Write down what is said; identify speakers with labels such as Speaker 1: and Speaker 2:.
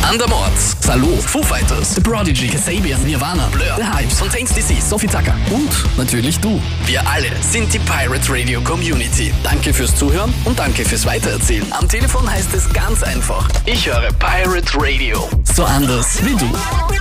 Speaker 1: Under Mords, Saló, Foo Fighters, The Prodigy, Kasabian, Nirvana, Blur, The Hypes, Fontaines DC, Sophie Tucker und natürlich du. Wir alle sind die Pirate Radio Community. Danke fürs Zuhören und danke fürs Weitererzählen. Am Telefon heißt es ganz einfach: Ich höre Pirate Radio. So anders wie du.